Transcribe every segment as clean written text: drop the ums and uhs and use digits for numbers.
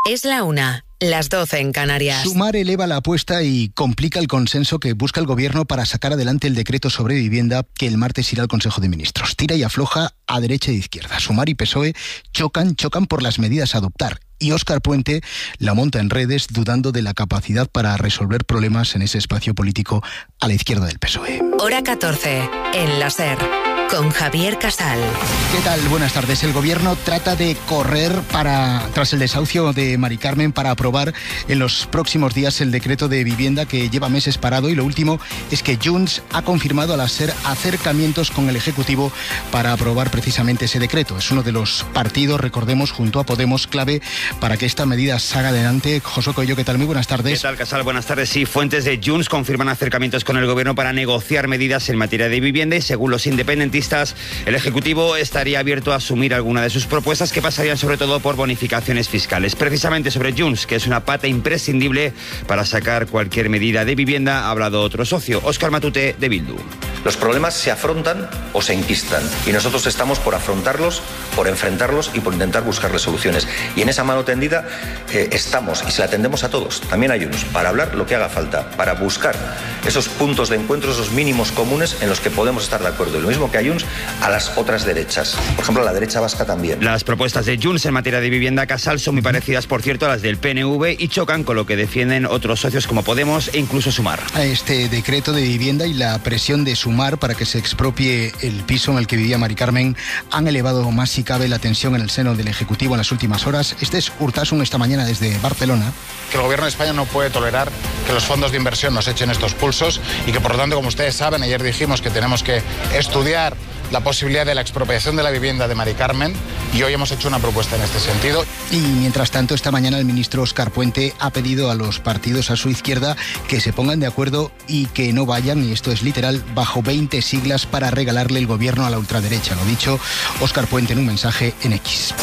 Es la 1, las 12 en Canarias. Sumar eleva la apuesta y complica el consenso que busca el Gobierno para sacar adelante el decreto sobre vivienda que el martes irá al Consejo de Ministros. Tira y afloja a derecha e izquierda. Sumar y PSOE chocan por las medidas a adoptar. Y Óscar Puente la monta en redes dudando de la capacidad para resolver problemas en ese espacio político a la izquierda del PSOE. Hora 14, en la SER, con Javier Casal. ¿Qué tal? Buenas tardes. El Gobierno trata de correr tras el desahucio de Mari Carmen para aprobar en los próximos días el decreto de vivienda que lleva meses parado, y lo último es que Junts ha confirmado a la SER acercamientos con el Ejecutivo para aprobar precisamente ese decreto. Es uno de los partidos, recordemos, junto a Podemos, clave para que esta medida salga adelante. Josué Coello, ¿qué tal? Muy buenas tardes. ¿Qué tal, Casal? Buenas tardes. Sí, fuentes de Junts confirman acercamientos con el Gobierno para negociar medidas en materia de vivienda y, según los independentistas, el Ejecutivo estaría abierto a asumir alguna de sus propuestas, que pasarían sobre todo por bonificaciones fiscales. Precisamente sobre Junts, que es una pata imprescindible para sacar cualquier medida de vivienda, ha hablado otro socio, Óscar Matute, de Bildu. Los problemas se afrontan o se enquistan, y nosotros estamos por afrontarlos, por enfrentarlos y por intentar buscarles soluciones. Y en esa mano tendida estamos, y se la tendemos a todos, también a Junts, para hablar lo que haga falta, para buscar esos puntos de encuentro, esos mínimos comunes en los que podemos estar de acuerdo. Y lo mismo que a Junts, a las otras derechas. Por ejemplo, a la derecha vasca también. Las propuestas de Junts en materia de vivienda, Casal, son muy parecidas, por cierto, a las del PNV y chocan con lo que defienden otros socios como Podemos e incluso Sumar. Este decreto de vivienda y la presión de Sumar para que se expropie el piso en el que vivía Mari Carmen han elevado más si cabe la tensión en el seno del Ejecutivo en las últimas horas. Este es Urtasun esta mañana desde Barcelona. Que el Gobierno de España no puede tolerar que los fondos de inversión nos echen estos pulsos y que, por lo tanto, como ustedes saben, ayer dijimos que tenemos que estudiar la posibilidad de la expropiación de la vivienda de Mari Carmen, y hoy hemos hecho una propuesta en este sentido. Y mientras tanto, esta mañana el ministro Óscar Puente ha pedido a los partidos a su izquierda que se pongan de acuerdo y que no vayan, y esto es literal, bajo 20 siglas para regalarle el gobierno a la ultraderecha. Lo dicho Óscar Puente en un mensaje en X.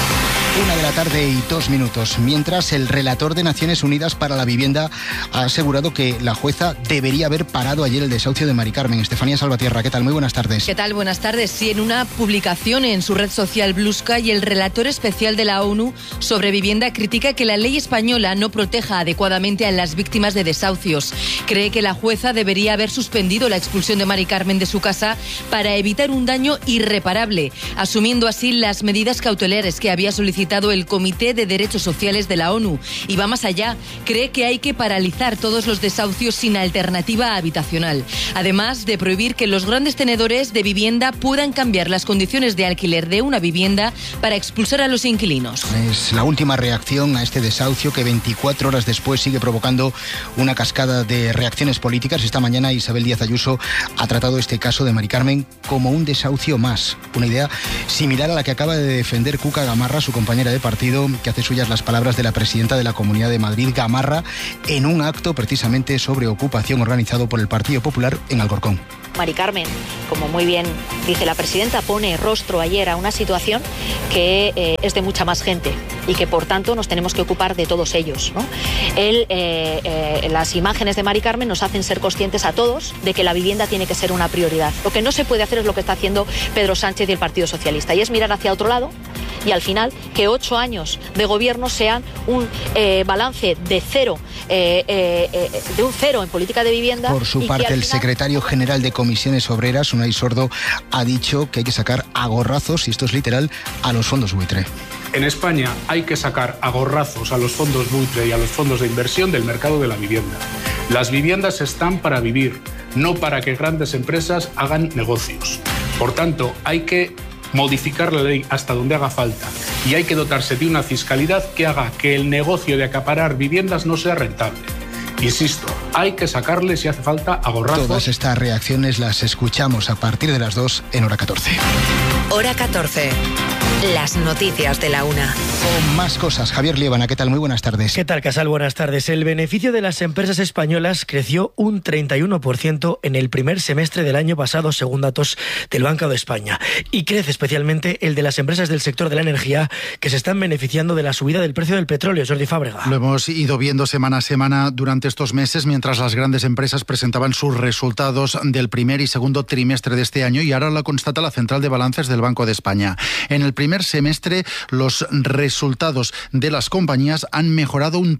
1:02 p.m. Mientras, el relator de Naciones Unidas para la Vivienda ha asegurado que la jueza debería haber parado ayer el desahucio de Mari Carmen. Estefanía Salvatierra, ¿qué tal? Muy buenas tardes. ¿Qué tal? Buenas tardes. Sí, en una publicación en su red social Blue Sky, el relator especial de la ONU sobre vivienda critica que la ley española no proteja adecuadamente a las víctimas de desahucios. Cree que la jueza debería haber suspendido la expulsión de Mari Carmen de su casa para evitar un daño irreparable, asumiendo así las medidas cautelares que había solicitado el Comité de Derechos Sociales de la ONU. Y va más allá, cree que hay que paralizar todos los desahucios sin alternativa habitacional, además de prohibir que los grandes tenedores de vivienda puedan cambiar las condiciones de alquiler de una vivienda para expulsar a los inquilinos. Es la última reacción a este desahucio que 24 horas después sigue provocando una cascada de reacciones políticas. Esta mañana Isabel Díaz Ayuso ha tratado este caso de Mari Carmen como un desahucio más, una idea similar a la que acaba de defender Cuca Gamarra, su compañera de partido, que hace suyas las palabras de la presidenta de la Comunidad de Madrid, Gamarra, en un acto precisamente sobre ocupación organizado por el Partido Popular en Alcorcón. Mari Carmen, como muy bien dice la presidenta, pone rostro ayer a una situación que es de mucha más gente y que, por tanto, nos tenemos que ocupar de todos ellos, ¿no? Las imágenes de Mari Carmen nos hacen ser conscientes a todos de que la vivienda tiene que ser una prioridad. Lo que no se puede hacer es lo que está haciendo Pedro Sánchez y el Partido Socialista, y es mirar hacia otro lado y, al final, que 8 años de gobierno sean un balance de cero, de un cero en política de vivienda. Por su parte, el secretario general de Comisiones Obreras, Unai Sordo, ha dicho que hay que sacar a gorrazos, y esto es literal, a los fondos buitre. En España hay que sacar a gorrazos a los fondos buitre y a los fondos de inversión del mercado de la vivienda. Las viviendas están para vivir, no para que grandes empresas hagan negocios. Por tanto, hay que modificar la ley hasta donde haga falta, y hay que dotarse de una fiscalidad que haga que el negocio de acaparar viviendas no sea rentable. Insisto, hay que sacarle, si hace falta, a gorrazos. Todas estas reacciones las escuchamos a partir de las 2 en Hora 14. Hora 14. Las noticias de la 1. Con más cosas, Javier Liébana, ¿qué tal? Muy buenas tardes. ¿Qué tal, Casal? Buenas tardes. El beneficio de las empresas españolas creció un 31% en el primer semestre del año pasado, según datos del Banco de España. Y crece especialmente el de las empresas del sector de la energía, que se están beneficiando de la subida del precio del petróleo. Jordi Fábrega. Lo hemos ido viendo semana a semana durante estos meses, mientras las grandes empresas presentaban sus resultados del primer y segundo trimestre de este año, y ahora lo constata la Central de Balances del Banco de España. En el primer semestre los resultados de las compañías han mejorado un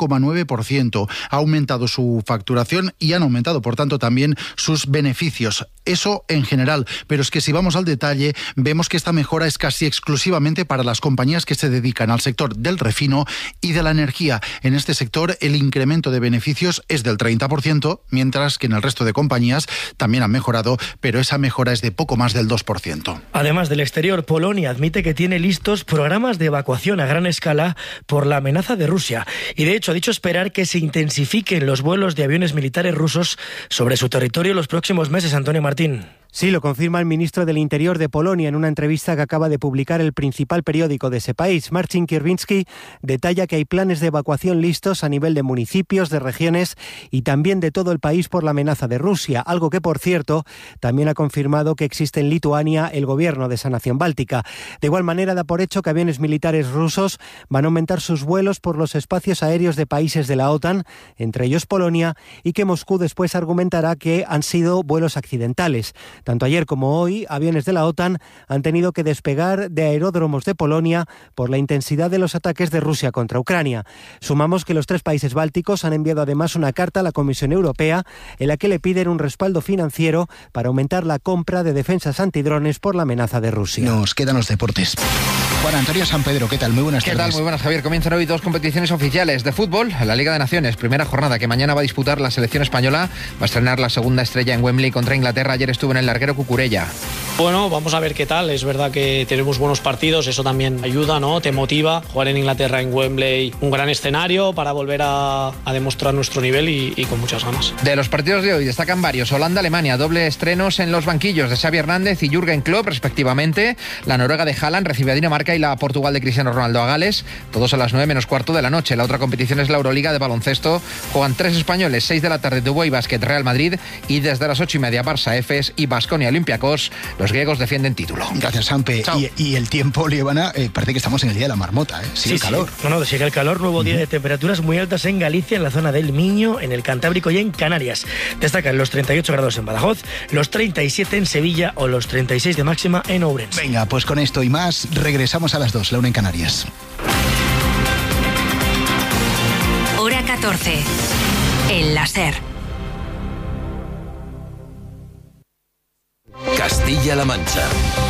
30,9%. Ha aumentado su facturación y han aumentado, por tanto, también sus beneficios. Eso en general, pero es que si vamos al detalle, vemos que esta mejora es casi exclusivamente para las compañías que se dedican al sector del refino y de la energía. En este sector, el incremento de beneficios es del 30%, mientras que en el resto de compañías también han mejorado, pero esa mejora es de poco más del 2%. Además del exterior, Polonia admite que tiene listos programas de evacuación a gran escala por la amenaza de Rusia. Y de hecho ha dicho esperar que se intensifiquen los vuelos de aviones militares rusos sobre su territorio los próximos meses. Antonio Martín. Sí, lo confirma el ministro del Interior de Polonia en una entrevista que acaba de publicar el principal periódico de ese país. Marcin Kierwiński detalla que hay planes de evacuación listos a nivel de municipios, de regiones y también de todo el país por la amenaza de Rusia, algo que, por cierto, también ha confirmado que existe en Lituania el gobierno de esa nación báltica. De igual manera, da por hecho que aviones militares rusos van a aumentar sus vuelos por los espacios aéreos de países de la OTAN, entre ellos Polonia, y que Moscú después argumentará que han sido vuelos accidentales. Tanto ayer como hoy, aviones de la OTAN han tenido que despegar de aeródromos de Polonia por la intensidad de los ataques de Rusia contra Ucrania. Sumamos que los 3 países bálticos han enviado además una carta a la Comisión Europea en la que le piden un respaldo financiero para aumentar la compra de defensas antidrones por la amenaza de Rusia. Nos quedan los deportes. Juan Antonio San Pedro, ¿qué tal? Muy buenas tardes. ¿Qué tal? Muy buenas, Javier. Comienzan hoy 2 competiciones oficiales de fútbol. La Liga de Naciones, primera jornada que mañana va a disputar la selección española. Va a estrenar la segunda estrella en Wembley contra Inglaterra. Ayer estuvo en el larguero Cucurella. Bueno, vamos a ver qué tal. Es verdad que tenemos buenos partidos, eso también ayuda, ¿no? Te motiva. Jugar en Inglaterra, en Wembley, un gran escenario para volver a demostrar nuestro nivel y con muchas ganas. De los partidos de hoy destacan varios. Holanda-Alemania, doble estrenos en los banquillos de Xavi Hernández y Jürgen Klopp, respectivamente. La Noruega de Haaland recibe a Dinamarca y la Portugal de Cristiano Ronaldo a Gales, todos a las 9:15 de la noche. La otra competición es la Euroliga de baloncesto. Juegan 3 españoles, 6 de la tarde, Dubái Basket Real Madrid, y desde las 8:30 Barça Efes y Baskonia Olympiacos. Los griegos defienden título. Gracias, Sampe. Y el tiempo, Liebana, parece que estamos en el día de la marmota, ¿eh? Sigue el calor. Sí. No, sigue el calor. Nuevo día de temperaturas muy altas en Galicia, en la zona del Miño, en el Cantábrico y en Canarias. Destacan los 38 grados en Badajoz, los 37 en Sevilla o los 36 de máxima en Ourense. Venga, pues con esto y más regresamos a las 2, la 1 en Canarias. Hora 14. El láser. Castilla-La Mancha.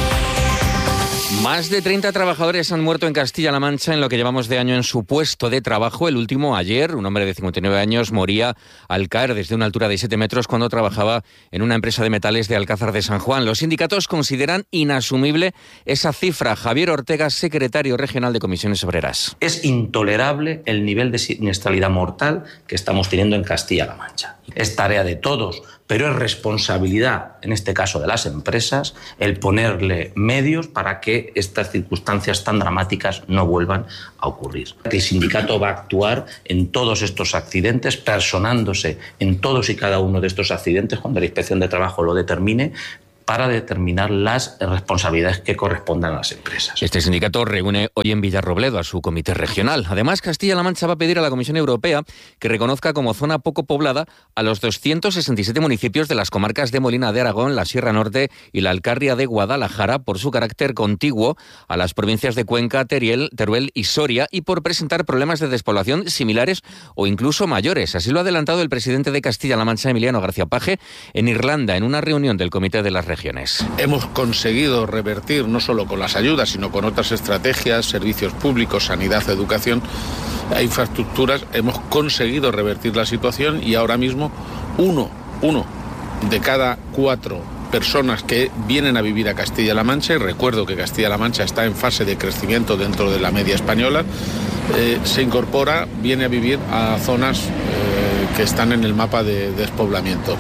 Más de 30 trabajadores han muerto en Castilla-La Mancha en lo que llevamos de año en su puesto de trabajo. El último ayer, un hombre de 59 años moría al caer desde una altura de 7 metros cuando trabajaba en una empresa de metales de Alcázar de San Juan. Los sindicatos consideran inasumible esa cifra. Javier Ortega, secretario regional de Comisiones Obreras. Es intolerable el nivel de siniestralidad mortal que estamos teniendo en Castilla-La Mancha. Es tarea de todos, pero es responsabilidad, en este caso de las empresas, el ponerle medios para que estas circunstancias tan dramáticas no vuelvan a ocurrir. El sindicato va a actuar en todos estos accidentes, personándose en todos y cada uno de estos accidentes cuando la Inspección de Trabajo lo determine, para determinar las responsabilidades que correspondan a las empresas. Este sindicato reúne hoy en Villarrobledo a su comité regional. Además, Castilla-La Mancha va a pedir a la Comisión Europea que reconozca como zona poco poblada a los 267 municipios de las comarcas de Molina de Aragón, la Sierra Norte y la Alcarria de Guadalajara por su carácter contiguo a las provincias de Cuenca, Teruel y Soria y por presentar problemas de despoblación similares o incluso mayores. Así lo ha adelantado el presidente de Castilla-La Mancha, Emiliano García Paje, en Irlanda, en una reunión del Comité de las Regiones. Hemos conseguido revertir, no solo con las ayudas, sino con otras estrategias, servicios públicos, sanidad, educación, infraestructuras, hemos conseguido revertir la situación y ahora mismo uno de cada 4 personas que vienen a vivir a Castilla-La Mancha, y recuerdo que Castilla-La Mancha está en fase de crecimiento dentro de la media española, se incorpora, viene a vivir a zonas que están en el mapa de despoblamiento.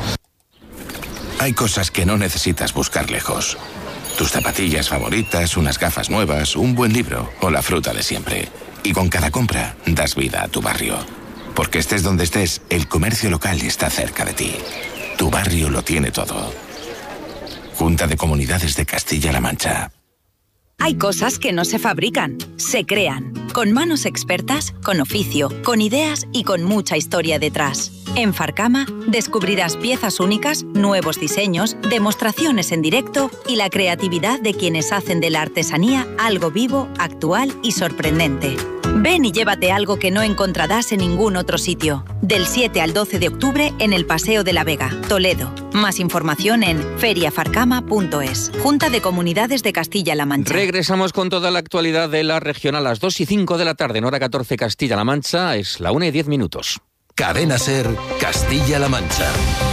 Hay cosas que no necesitas buscar lejos. Tus zapatillas favoritas, unas gafas nuevas, un buen libro o la fruta de siempre. Y con cada compra das vida a tu barrio. Porque estés donde estés, el comercio local está cerca de ti. Tu barrio lo tiene todo. Junta de Comunidades de Castilla-La Mancha. Hay cosas que no se fabrican, se crean. Con manos expertas, con oficio, con ideas y con mucha historia detrás. En Farcama descubrirás piezas únicas, nuevos diseños, demostraciones en directo y la creatividad de quienes hacen de la artesanía algo vivo, actual y sorprendente. Ven y llévate algo que no encontrarás en ningún otro sitio. Del 7 al 12 de octubre en el Paseo de la Vega, Toledo. Más información en feriafarcama.es. Junta de Comunidades de Castilla-La Mancha. Regresamos con toda la actualidad de la región a las 2:05 de la tarde, en hora 14 Castilla-La Mancha. Es la 1:10. Cadena SER, Castilla-La Mancha.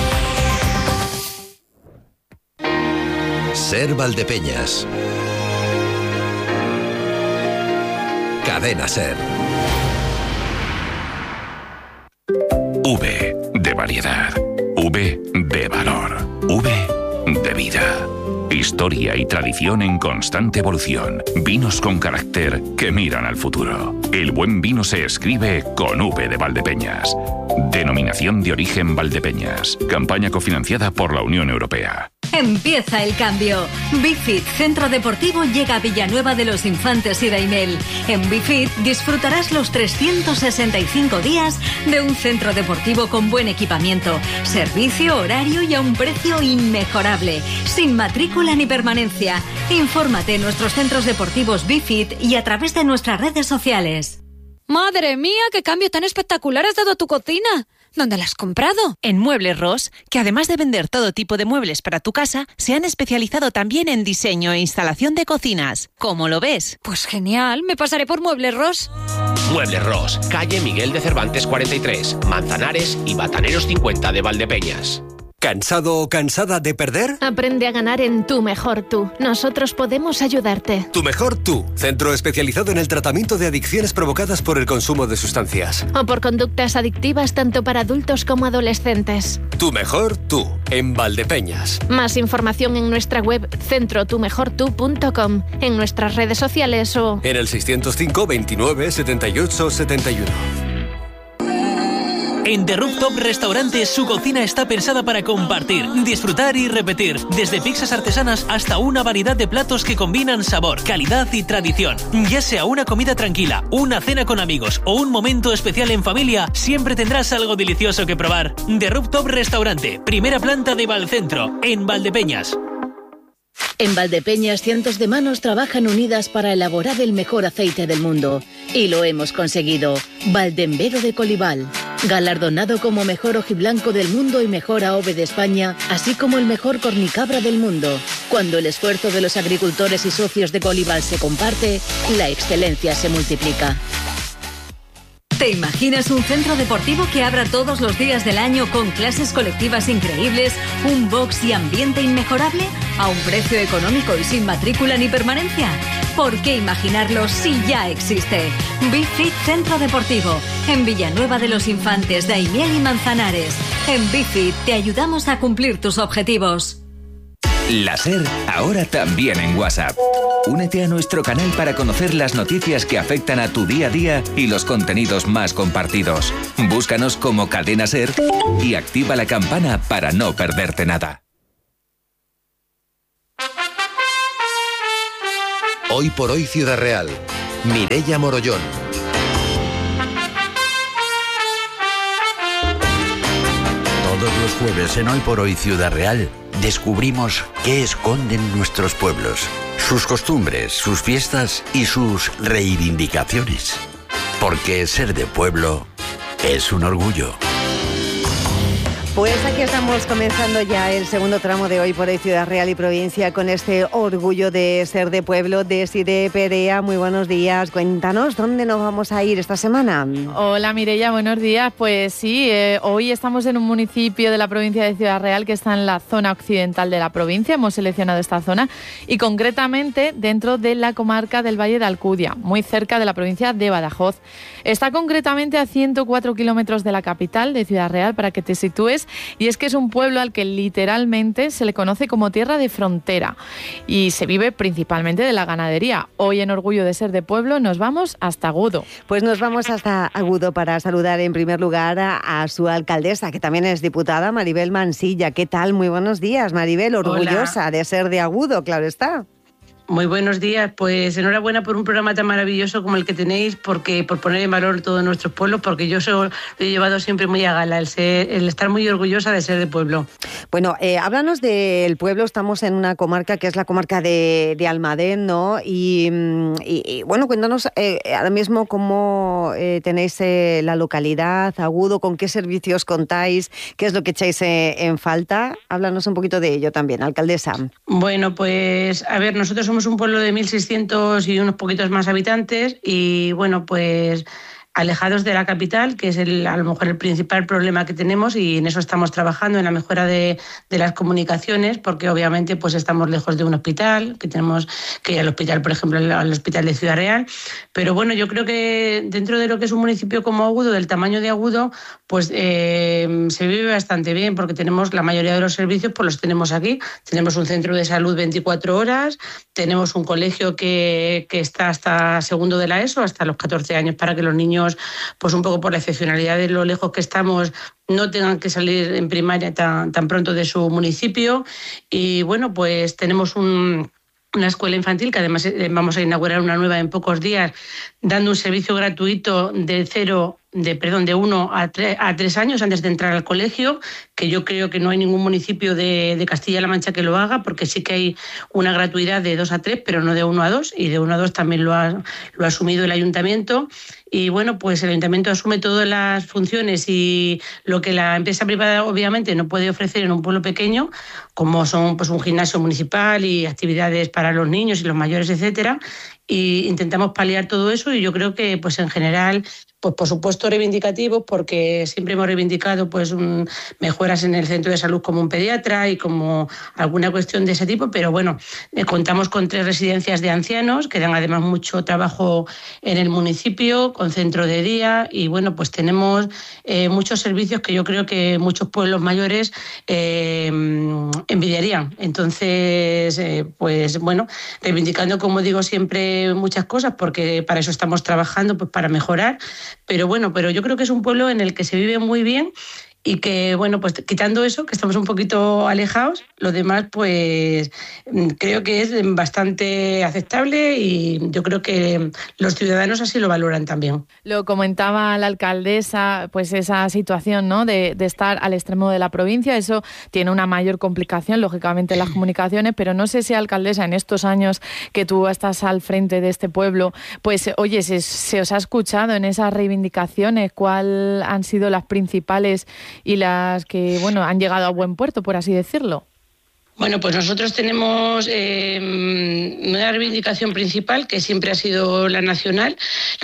SER Valdepeñas. Cadena SER. V de variedad. V de valor. V de vida. Historia y tradición en constante evolución. Vinos con carácter que miran al futuro. El buen vino se escribe con V de Valdepeñas. Denominación de origen Valdepeñas. Campaña cofinanciada por la Unión Europea. Empieza el cambio. Bifit Centro Deportivo llega a Villanueva de los Infantes y Daimel. En Bifit disfrutarás los 365 días de un centro deportivo con buen equipamiento, servicio, horario y a un precio inmejorable, sin matrícula ni permanencia. Infórmate en nuestros centros deportivos Bifit y a través de nuestras redes sociales. ¡Madre mía, qué cambio tan espectacular has dado a tu cocina! ¿Dónde la has comprado? En Muebles Ross, que además de vender todo tipo de muebles para tu casa, se han especializado también en diseño e instalación de cocinas. ¿Cómo lo ves? Pues genial, me pasaré por Muebles Ross. Muebles Ross, calle Miguel de Cervantes 43, Manzanares y Bataneros 50 de Valdepeñas. ¿Cansado o cansada de perder? Aprende a ganar en Tu Mejor Tú. Nosotros podemos ayudarte. Tu Mejor Tú, centro especializado en el tratamiento de adicciones provocadas por el consumo de sustancias. O por conductas adictivas tanto para adultos como adolescentes. Tu Mejor Tú, en Valdepeñas. Más información en nuestra web centrotumejortú.com, en nuestras redes sociales o en el 605 29 78 71. En The Rooftop Restaurante, su cocina está pensada para compartir, disfrutar y repetir. Desde pizzas artesanas hasta una variedad de platos que combinan sabor, calidad y tradición. Ya sea una comida tranquila, una cena con amigos o un momento especial en familia, siempre tendrás algo delicioso que probar. The Rooftop Restaurante, primera planta de Valcentro, en Valdepeñas. En Valdepeñas, cientos de manos trabajan unidas para elaborar el mejor aceite del mundo. Y lo hemos conseguido. Valdembero de Colival, galardonado como mejor ojiblanco del mundo y mejor AOVE de España, así como el mejor cornicabra del mundo. Cuando el esfuerzo de los agricultores y socios de Colival se comparte, la excelencia se multiplica. ¿Te imaginas un centro deportivo que abra todos los días del año con clases colectivas increíbles, un box y ambiente inmejorable, a un precio económico y sin matrícula ni permanencia? ¿Por qué imaginarlo si ya existe? Bifit Centro Deportivo, en Villanueva de los Infantes, Daimiel y Manzanares. En Bifit te ayudamos a cumplir tus objetivos. La SER, ahora también en WhatsApp. Únete a nuestro canal para conocer las noticias que afectan a tu día a día y los contenidos más compartidos. Búscanos como Cadena SER y activa la campana para no perderte nada. Hoy por hoy Ciudad Real. Mireia Morollón. Todos los jueves en Hoy por Hoy Ciudad Real descubrimos qué esconden nuestros pueblos, sus costumbres, sus fiestas y sus reivindicaciones. Porque ser de pueblo es un orgullo. Pues aquí estamos comenzando ya el segundo tramo de Hoy por Hoy Ciudad Real y Provincia con este orgullo de ser de pueblo. Desiree Perea, muy buenos días. Cuéntanos, ¿dónde nos vamos a ir esta semana? Hola Mireia, buenos días. Pues sí, hoy estamos en un municipio de la provincia de Ciudad Real que está en la zona occidental de la provincia. Hemos seleccionado esta zona y concretamente dentro de la comarca del Valle de Alcudia, muy cerca de la provincia de Badajoz. Está concretamente a 104 kilómetros de la capital de Ciudad Real, para que te sitúes. Y es que es un pueblo al que literalmente se le conoce como tierra de frontera y se vive principalmente de la ganadería. Hoy en Orgullo de Ser de Pueblo nos vamos hasta Agudo. Pues nos vamos hasta Agudo para saludar en primer lugar a su alcaldesa, que también es diputada, Maribel Mansilla. ¿Qué tal? Muy buenos días, Maribel. Orgullosa de ser de Agudo, claro está. Muy buenos días, pues enhorabuena por un programa tan maravilloso como el que tenéis, porque por poner en valor todos nuestros pueblos, porque yo lo he llevado siempre muy a gala, el estar muy orgullosa de ser de pueblo. Bueno, háblanos del pueblo, estamos en una comarca que es la comarca de Almadén, ¿no? Y bueno, cuéntanos ahora mismo cómo tenéis la localidad, Agudo, con qué servicios contáis, qué es lo que echáis en falta. Háblanos un poquito de ello también, alcaldesa. Bueno, pues a ver, nosotros somos un pueblo de 1.600 y unos poquitos más habitantes y bueno, pues alejados de la capital, que es a lo mejor el principal problema que tenemos, y en eso estamos trabajando, en la mejora de las comunicaciones, porque obviamente pues estamos lejos de un hospital, que tenemos que ir al hospital, por ejemplo, al hospital de Ciudad Real. Pero bueno, yo creo que dentro de lo que es un municipio como Agudo, del tamaño de Agudo, pues se vive bastante bien, porque tenemos la mayoría de los servicios, pues los tenemos aquí. Tenemos un centro de salud 24 horas, tenemos un colegio que está hasta segundo de la ESO, hasta los 14 años, para que los niños, pues un poco por la excepcionalidad de lo lejos que estamos, no tengan que salir en primaria tan pronto de su municipio. Y bueno, pues tenemos una escuela infantil, que además vamos a inaugurar una nueva en pocos días, dando un servicio gratuito de 1 a 3 años antes de entrar al colegio, que yo creo que no hay ningún municipio de Castilla-La Mancha que lo haga, porque sí que hay una gratuidad de 2 a 3, pero no de 1 a 2, y de 1 a 2 también lo ha asumido el ayuntamiento. Y bueno, pues el ayuntamiento asume todas las funciones y lo que la empresa privada obviamente no puede ofrecer en un pueblo pequeño, como son pues un gimnasio municipal y actividades para los niños y los mayores, etcétera. Y intentamos paliar todo eso, y yo creo que pues en general, pues por supuesto reivindicativos, porque siempre hemos reivindicado pues mejoras en el centro de salud, como un pediatra y como alguna cuestión de ese tipo, pero bueno, contamos con 3 residencias de ancianos que dan además mucho trabajo en el municipio, con centro de día, y bueno, pues tenemos muchos servicios que yo creo que muchos pueblos mayores envidiarían. Entonces, pues bueno, reivindicando, como digo siempre, muchas cosas, porque para eso estamos trabajando, pues para mejorar. Pero yo creo que es un pueblo en el que se vive muy bien, y que, bueno, pues quitando eso, que estamos un poquito alejados, lo demás, pues creo que es bastante aceptable, y yo creo que los ciudadanos así lo valoran también. Lo comentaba la alcaldesa, pues esa situación, ¿no?, de estar al extremo de la provincia. Eso tiene una mayor complicación, lógicamente, en las comunicaciones, pero no sé si, alcaldesa, en estos años que tú estás al frente de este pueblo, pues oye, se os ha escuchado en esas reivindicaciones, ¿cuáles han sido las principales y las que, bueno, han llegado a buen puerto, por así decirlo? Bueno, pues nosotros tenemos una reivindicación principal, que siempre ha sido la Nacional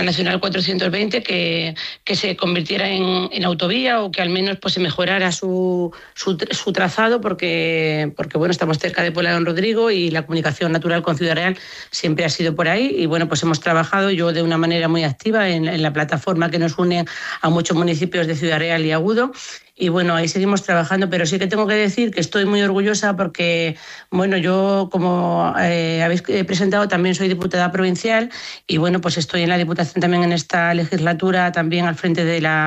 420, que se convirtiera en autovía, o que al menos pues se mejorara su trazado, porque bueno, estamos cerca de Puebla de Don Rodrigo, y la comunicación natural con Ciudad Real siempre ha sido por ahí. Y bueno, pues hemos trabajado, yo de una manera muy activa, en la plataforma que nos une a muchos municipios de Ciudad Real y Agudo. Y bueno, ahí seguimos trabajando, pero sí que tengo que decir que estoy muy orgullosa, porque, bueno, yo, como habéis presentado, también soy diputada provincial, y bueno, pues estoy en la Diputación también en esta legislatura, también al frente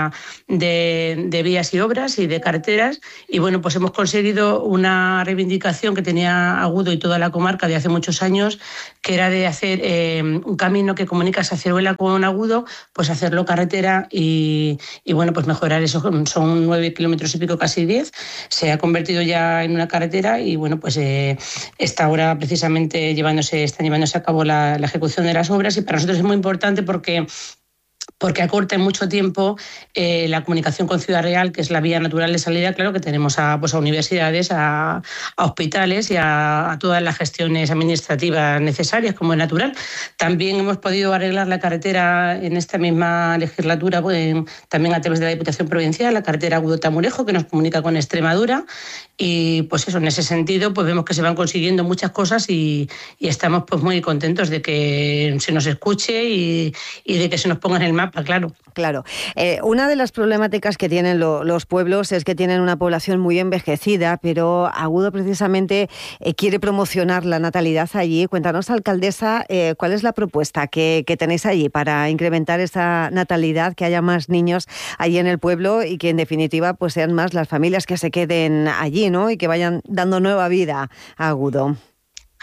de vías y obras y de carreteras. Y bueno, pues hemos conseguido una reivindicación que tenía Agudo y toda la comarca de hace muchos años, que era de hacer un camino que comunica Saceruela con Agudo, pues hacerlo carretera y bueno, pues mejorar eso. Son 9 kilómetros y pico, casi 10, se ha convertido ya en una carretera, y bueno, pues está ahora precisamente están llevándose a cabo la ejecución de las obras, y para nosotros es muy importante porque acorta en mucho tiempo la comunicación con Ciudad Real, que es la vía natural de salida, claro, que tenemos a universidades, a hospitales y a todas las gestiones administrativas necesarias, como es natural. También hemos podido arreglar la carretera en esta misma legislatura, también a través de la Diputación Provincial, la carretera Agudo-Tamurejo, que nos comunica con Extremadura. Y pues eso, en ese sentido, pues vemos que se van consiguiendo muchas cosas, y estamos pues muy contentos de que se nos escuche y de que se nos ponga en el mapa, claro. Claro. Una de las problemáticas que tienen los pueblos es que tienen una población muy envejecida, pero Agudo precisamente quiere promocionar la natalidad allí. Cuéntanos, alcaldesa, ¿cuál es la propuesta que tenéis allí para incrementar esa natalidad, que haya más niños allí en el pueblo, y que en definitiva pues sean más las familias que se queden allí, ¿no?, y que vayan dando nueva vida a Agudo?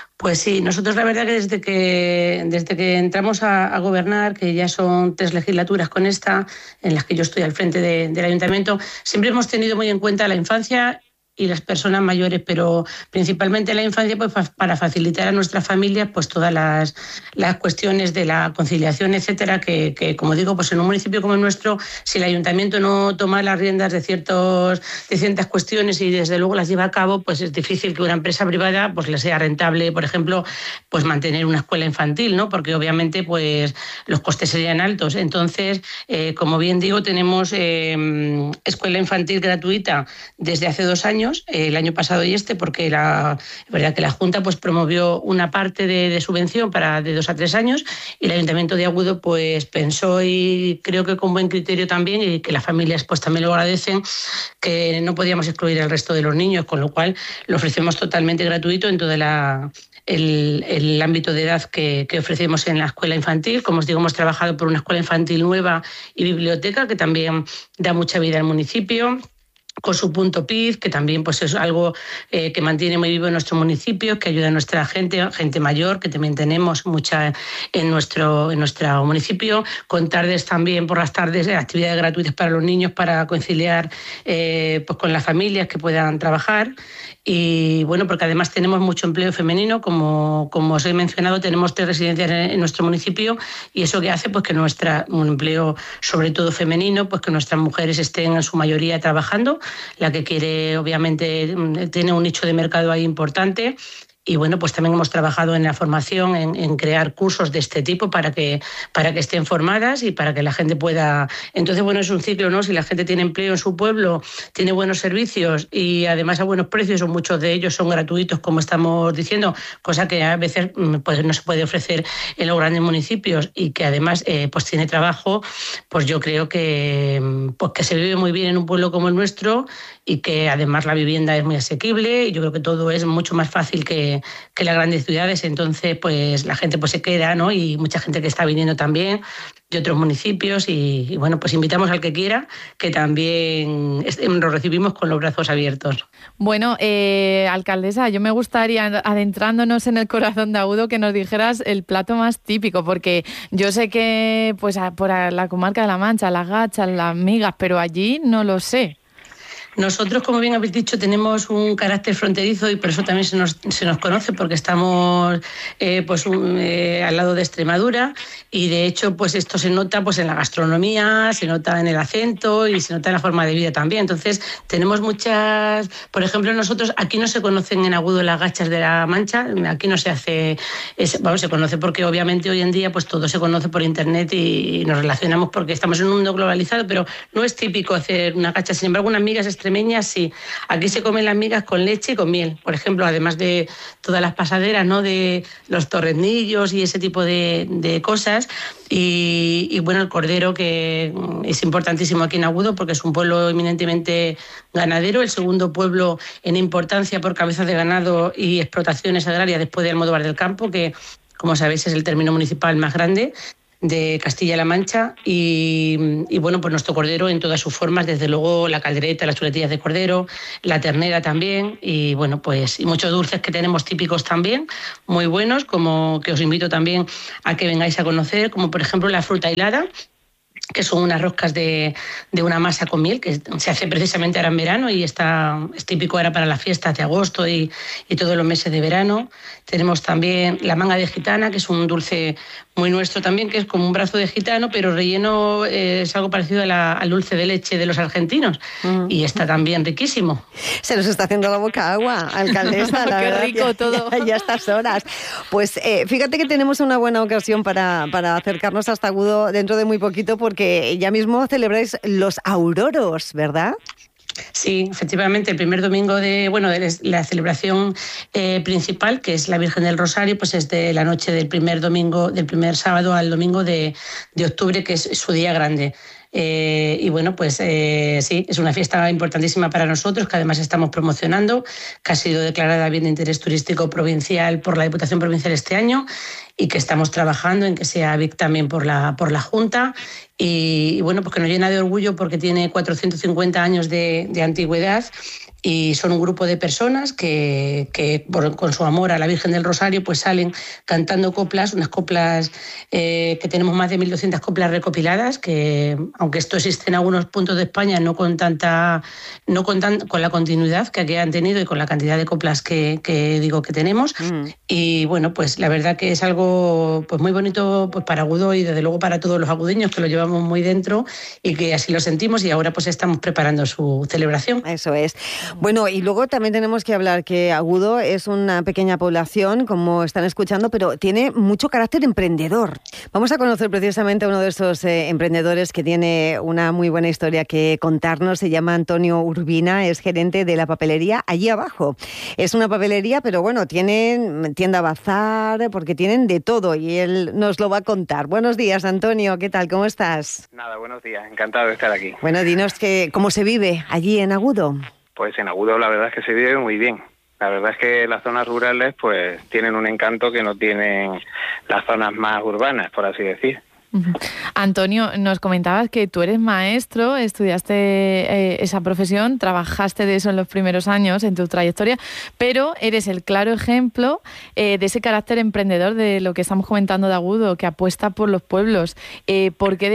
Pues sí, nosotros la verdad que desde que entramos a gobernar, que ya son 3 legislaturas con esta, en las que yo estoy al frente del ayuntamiento, siempre hemos tenido muy en cuenta la infancia y las personas mayores, pero principalmente la infancia, pues para facilitar a nuestras familias pues todas las cuestiones de la conciliación, etcétera, que como digo, pues en un municipio como el nuestro, si el ayuntamiento no toma las riendas de ciertas cuestiones y desde luego las lleva a cabo, pues es difícil que una empresa privada pues le sea rentable, por ejemplo, pues mantener una escuela infantil, ¿no? Porque obviamente pues los costes serían altos. Entonces, como bien digo, tenemos escuela infantil gratuita desde hace 2 años, el año pasado y porque es verdad que la Junta pues promovió una parte de subvención de 2 a 3 años y el Ayuntamiento de Agudo pues pensó, y creo que con buen criterio también, y que las familias pues también lo agradecen, que no podíamos excluir al resto de los niños, con lo cual lo ofrecemos totalmente gratuito en todo el ámbito de edad que ofrecemos en la escuela infantil. Como os digo, hemos trabajado por una escuela infantil nueva y biblioteca que también da mucha vida al municipio, con su punto PIZ, que también pues es algo que mantiene muy vivo en nuestro municipio, que ayuda a nuestra gente mayor, que también tenemos mucha en nuestro municipio, con tardes también, por las tardes, actividades gratuitas para los niños para conciliar pues con las familias que puedan trabajar. Y bueno, porque además tenemos mucho empleo femenino, como os he mencionado, tenemos 3 residencias en nuestro municipio, y eso que hace pues que un empleo sobre todo femenino, pues que nuestras mujeres estén en su mayoría trabajando. La que quiere, obviamente, tiene un nicho de mercado ahí importante. Y bueno, pues también hemos trabajado en la formación, en crear cursos de este tipo para que estén formadas y para que la gente pueda... Entonces, bueno, es un ciclo, ¿no? Si la gente tiene empleo en su pueblo, tiene buenos servicios y además a buenos precios, o muchos de ellos son gratuitos, como estamos diciendo, cosa que a veces pues no se puede ofrecer en los grandes municipios, y que además pues tiene trabajo, pues yo creo que se vive muy bien en un pueblo como el nuestro, y que además la vivienda es muy asequible, y yo creo que todo es mucho más fácil que las grandes ciudades. Entonces pues la gente pues se queda, ¿no? Y mucha gente que está viniendo también de otros municipios, y bueno, pues invitamos al que quiera, que también lo recibimos con los brazos abiertos. Bueno, alcaldesa, yo me gustaría, adentrándonos en el corazón de Agudo, que nos dijeras el plato más típico, porque yo sé que pues por la comarca de La Mancha, las gachas, las migas, pero allí no lo sé. Nosotros, como bien habéis dicho, tenemos un carácter fronterizo, y por eso también se nos conoce, porque estamos al lado de Extremadura, y de hecho pues esto se nota pues en la gastronomía, se nota en el acento y se nota en la forma de vida también. Entonces tenemos muchas, por ejemplo, nosotros aquí no se conocen en Agudo las gachas de La Mancha, aquí no se hace, se conoce porque obviamente hoy en día pues todo se conoce por internet y nos relacionamos porque estamos en un mundo globalizado, pero no es típico hacer una gacha. Sin embargo, unas migas extremeñas sí. Aquí se comen las migas con leche y con miel, por ejemplo, además de todas las pasaderas, ¿no? De los torreznillos y ese tipo de cosas. Y bueno, el cordero, que es importantísimo aquí en Agudo porque es un pueblo eminentemente ganadero, el segundo pueblo en importancia por cabezas de ganado y explotaciones agrarias después de Almodóvar del Campo, que como sabéis es el término municipal más grande de Castilla-La Mancha. Y bueno, pues nuestro cordero en todas sus formas, desde luego la caldereta, las chuletillas de cordero, la ternera también, y bueno, pues y muchos dulces que tenemos típicos también, muy buenos, como que os invito también a que vengáis a conocer, como por ejemplo la fruta hilada, que son unas roscas de una masa con miel, que se hace precisamente ahora en verano y es típico ahora para las fiestas de agosto y todos los meses de verano. Tenemos también la manga de gitana, que es un dulce muy nuestro también, que es como un brazo de gitano, pero relleno es algo parecido al dulce de leche de los argentinos, y está también riquísimo. Se nos está haciendo la boca agua, alcaldesa. La Qué verdad, rico todo. Ya a estas horas. Pues fíjate que tenemos una buena ocasión para acercarnos hasta Agudo dentro de muy poquito, porque ya mismo celebráis los Auroros, ¿verdad? Sí, efectivamente, el primer domingo de la celebración principal, que es la Virgen del Rosario, pues es de la noche del primer sábado al domingo de octubre, que es su día grande. Y bueno, pues sí, es una fiesta importantísima para nosotros, que además estamos promocionando, que ha sido declarada bien de interés turístico provincial por la Diputación Provincial este año, y que estamos trabajando en que sea BIC también por la Junta. Y bueno, pues que nos llena de orgullo porque tiene 450 años de antigüedad, y son un grupo de personas que con su amor a la Virgen del Rosario pues salen cantando coplas, unas coplas que tenemos más de 1.200 coplas recopiladas, que aunque esto existe en algunos puntos de España, no con la continuidad que aquí han tenido y con la cantidad de coplas que tenemos. Y bueno, pues la verdad que es algo pues muy bonito pues para Agudo y desde luego para todos los agudeños, que lo llevamos muy dentro y que así lo sentimos, y ahora pues estamos preparando su celebración. Eso es. Bueno, y luego también tenemos que hablar que Agudo es una pequeña población, como están escuchando, pero tiene mucho carácter emprendedor. Vamos a conocer precisamente a uno de esos emprendedores que tiene una muy buena historia que contarnos. Se llama Antonio Urbina, es gerente de la papelería allí abajo. Es una papelería, pero bueno, tienen tienda bazar, porque tienen de todo y él nos lo va a contar. Buenos días, Antonio, ¿qué tal? ¿Cómo estás? Nada, buenos días, encantado de estar aquí. Bueno, dinos cómo se vive allí en Agudo. Pues en Agudo la verdad es que se vive muy bien. La verdad es que las zonas rurales pues tienen un encanto que no tienen las zonas más urbanas, por así decir. Antonio, nos comentabas que tú eres maestro, estudiaste esa profesión, trabajaste de eso en los primeros años en tu trayectoria, pero eres el claro ejemplo de ese carácter emprendedor de lo que estamos comentando de Agudo, que apuesta por los pueblos. ¿Por qué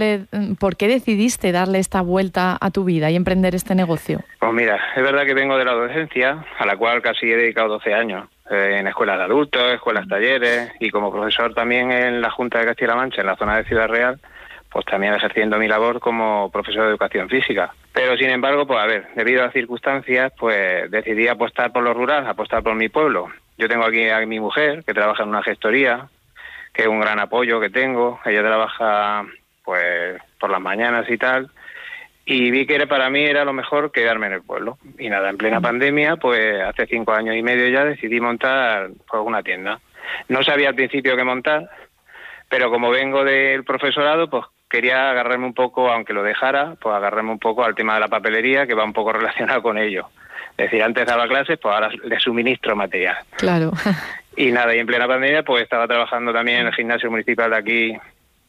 decidiste darle esta vuelta a tu vida y emprender este negocio? Pues mira, es verdad que vengo de la docencia, a la cual casi he dedicado 12 años. En escuelas de adultos, escuelas talleres, y como profesor también en la Junta de Castilla-La Mancha, en la zona de Ciudad Real, pues también ejerciendo mi labor como profesor de educación física. Pero sin embargo, pues a ver, debido a las circunstancias, pues decidí apostar por lo rural, apostar por mi pueblo. Yo tengo aquí a mi mujer, que trabaja en una gestoría, que es un gran apoyo que tengo. Ella trabaja pues por las mañanas y tal, y vi que para mí era lo mejor quedarme en el pueblo. Y nada, en plena pandemia, pues hace 5 años y medio ya decidí montar pues una tienda. No sabía al principio qué montar, pero como vengo del profesorado, pues quería agarrarme un poco, aunque lo dejara, pues agarrarme un poco al tema de la papelería, que va un poco relacionado con ello. Es decir, antes daba clases, pues ahora le suministro material. Claro. Y nada, y en plena pandemia, pues estaba trabajando también en el gimnasio municipal de aquí,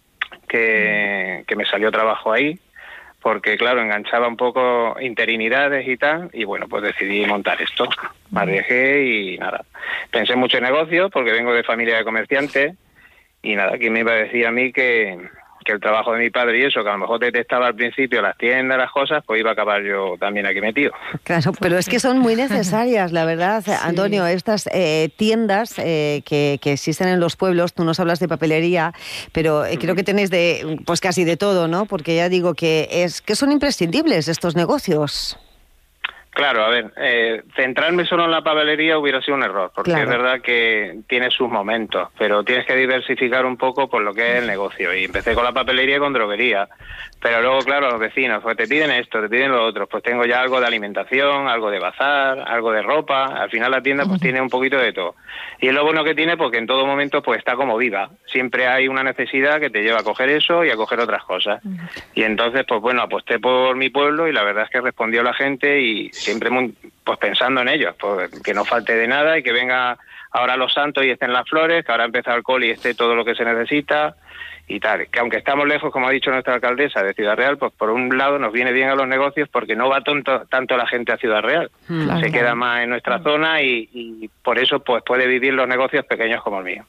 que me salió trabajo ahí, porque claro, enganchaba un poco interinidades y tal, y bueno, pues decidí montar esto. Me arriesgué y nada. Pensé mucho en negocios, porque vengo de familia de comerciantes, y nada, ¿quién me iba a decir a mí que el trabajo de mi padre y eso, que a lo mejor detestaba al principio las tiendas, las cosas, pues iba a acabar yo también aquí metido? Claro, pero es que son muy necesarias, la verdad, sí. Antonio, estas tiendas que existen en los pueblos, tú nos hablas de papelería, pero creo que tenéis pues casi de todo, ¿no? Porque ya digo que son imprescindibles estos negocios. Claro, a ver, centrarme solo en la papelería hubiera sido un error, porque claro, es verdad que tiene sus momentos, pero tienes que diversificar un poco por lo que es el negocio. Y empecé con la papelería y con droguería, pero luego, claro, los vecinos, pues te piden esto, te piden lo otro, pues tengo ya algo de alimentación, algo de bazar, algo de ropa. Al final la tienda pues tiene un poquito de todo. Y es lo bueno que tiene, porque en todo momento pues está como viva. Siempre hay una necesidad que te lleva a coger eso y a coger otras cosas. Y entonces, pues bueno, aposté por mi pueblo y la verdad es que respondió la gente, y siempre pues pensando en ellos, pues que no falte de nada y que venga ahora los santos y estén las flores, que ahora ha empezado el col y esté todo lo que se necesita y tal. Que aunque estamos lejos, como ha dicho nuestra alcaldesa de Ciudad Real, pues por un lado nos viene bien a los negocios, porque no va tanto la gente a Ciudad Real. Claro, se queda más en nuestra zona y por eso pues puede vivir los negocios pequeños como el mío.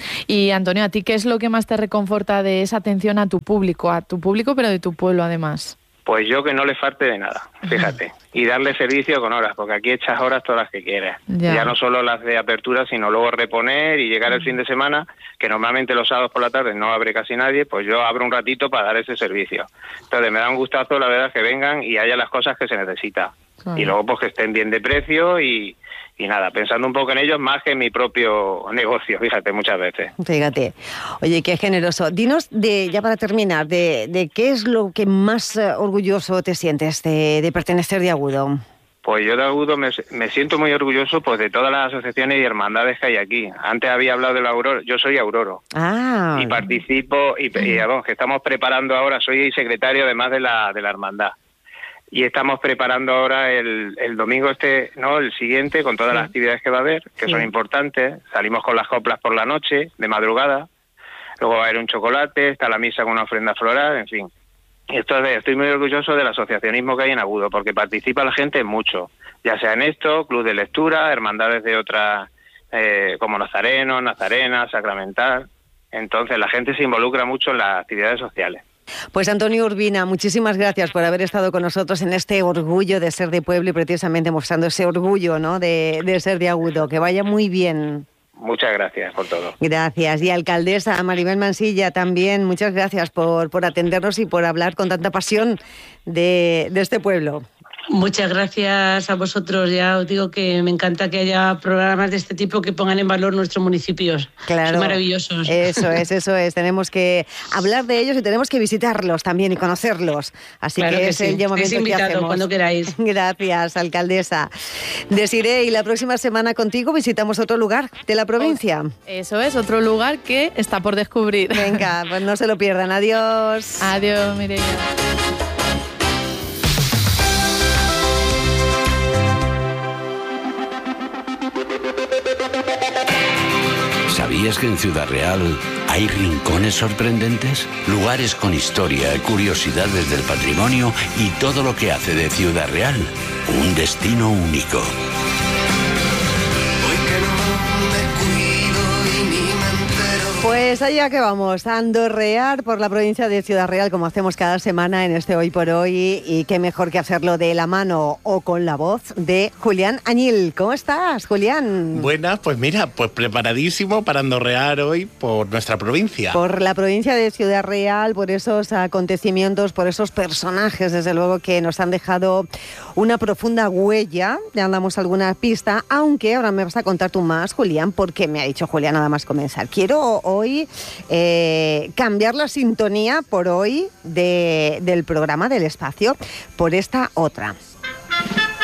Y Antonio, ¿a ti qué es lo que más te reconforta de esa atención a tu público, pero de tu pueblo además? Pues yo que no le falte de nada, fíjate, y darle servicio con horas, porque aquí echas horas todas las que quieras. Ya no solo las de apertura, sino luego reponer y llegar el fin de semana, que normalmente los sábados por la tarde no abre casi nadie, pues yo abro un ratito para dar ese servicio. Entonces me da un gustazo, la verdad, que vengan y haya las cosas que se necesita. Claro. Y luego pues que estén bien de precio y nada, pensando un poco en ellos más que en mi propio negocio, fíjate, muchas veces. Fíjate. Oye, qué generoso. Dinos, ya para terminar, de qué es lo que más orgulloso te sientes de pertenecer de Agudo. Pues yo de Agudo me siento muy orgulloso pues de todas las asociaciones y hermandades que hay aquí. Antes había hablado del Auroro, yo soy Auroro. Ah. Y participo, y vamos, que estamos preparando ahora, soy secretario además de la hermandad. Y estamos preparando ahora el domingo el siguiente, con todas las actividades que va a haber, que son importantes. Salimos con las coplas por la noche, de madrugada. Luego va a haber un chocolate, está la misa con una ofrenda floral, en fin. Entonces, estoy muy orgulloso del asociacionismo que hay en Agudo, porque participa la gente mucho, ya sea en esto, club de lectura, hermandades de otras, como Nazareno, Nazarena, Sacramental. Entonces, la gente se involucra mucho en las actividades sociales. Pues Antonio Urbina, muchísimas gracias por haber estado con nosotros en este orgullo de ser de pueblo y precisamente mostrando ese orgullo, ¿no?, de ser de Agudo. Que vaya muy bien. Muchas gracias por todo. Gracias. Y alcaldesa Maribel Mansilla también, muchas gracias por atendernos y por hablar con tanta pasión de este pueblo. Muchas gracias a vosotros. Ya os digo que me encanta que haya programas de este tipo que pongan en valor nuestros municipios. Claro. Son maravillosos. Eso es. Tenemos que hablar de ellos y tenemos que visitarlos también y conocerlos. Así claro que es sí. El llamamiento que hacemos. Cuando queráis. Gracias, alcaldesa. Desiree, y la próxima semana contigo visitamos otro lugar de la provincia. Eso es, otro lugar que está por descubrir. Venga, pues no se lo pierdan. Adiós. Adiós, Mireia. ¿Sabías que en Ciudad Real hay rincones sorprendentes? Lugares con historia, curiosidades del patrimonio y todo lo que hace de Ciudad Real un destino único. Pues allá que vamos, a andorrear por la provincia de Ciudad Real, como hacemos cada semana en este Hoy por Hoy, y qué mejor que hacerlo de la mano o con la voz de Julián Añil. ¿Cómo estás, Julián? Buenas, pues mira, pues preparadísimo para andorrear hoy por nuestra provincia. Por la provincia de Ciudad Real, por esos acontecimientos, por esos personajes, desde luego, que nos han dejado una profunda huella. Ya damos alguna pista, aunque ahora me vas a contar tú más, Julián, porque me ha dicho Julián nada más comenzar. Quiero hoy cambiar la sintonía por hoy del programa, del espacio, por esta otra.